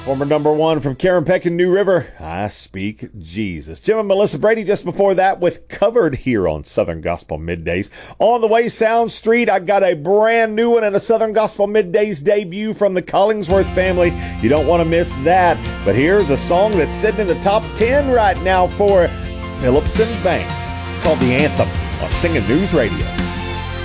Former number one from Karen Peck and New River, I Speak Jesus. Jim and Melissa Brady just before that with Covered here on Southern Gospel Middays. On the way, Sound Street, I got a brand new one and a Southern Gospel Middays debut from the Collingsworth family. You don't want to miss that. But here's a song that's sitting in the top 10 right now for Phillips and Banks. It's called The Anthem on Singing News Radio.